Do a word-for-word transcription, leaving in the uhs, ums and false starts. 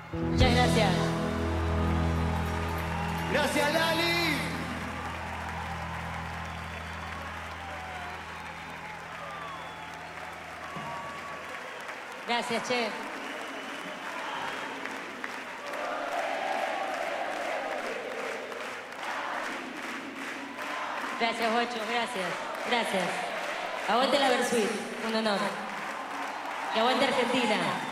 Muchas gracias. Gracias, Lali. Gracias, Che. Gracias, Bocho, gracias. Gracias. Aguante la Versuit, un honor. Que aguante Argentina.